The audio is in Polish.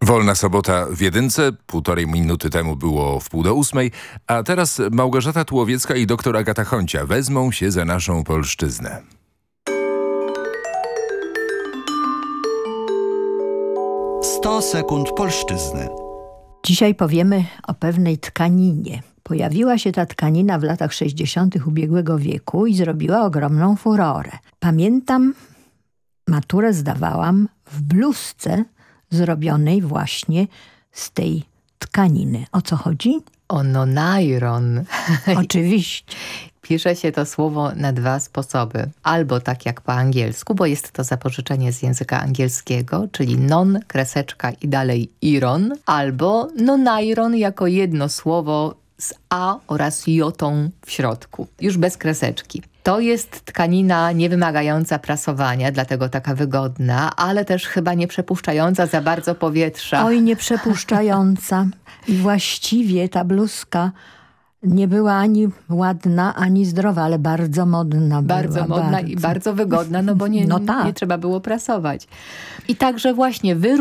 Wolna sobota w Jedynce, 1,5 minuty temu było w 7:30, a teraz Małgorzata Tułowiecka i dr Agata Choncia wezmą się za naszą polszczyznę. 100 sekund polszczyzny. Dzisiaj powiemy o pewnej tkaninie. Pojawiła się ta tkanina w latach 60. ubiegłego wieku i zrobiła ogromną furorę. Pamiętam, maturę zdawałam w bluzce zrobionej właśnie z tej tkaniny. O co chodzi? O nonairon. Oczywiście. Pisze się to słowo na dwa sposoby. Albo tak jak po angielsku, bo jest to zapożyczenie z języka angielskiego, czyli non, kreseczka i dalej iron, albo nonairon jako jedno słowo z a oraz jotą w środku, już bez kreseczki. To jest tkanina niewymagająca prasowania, dlatego taka wygodna, ale też chyba nie przepuszczająca za bardzo powietrza. Oj, nie przepuszczająca. I właściwie ta bluzka nie była ani ładna, ani zdrowa, ale bardzo modna była. Bardzo modna i bardzo wygodna, no bo nie trzeba było prasować. I także właśnie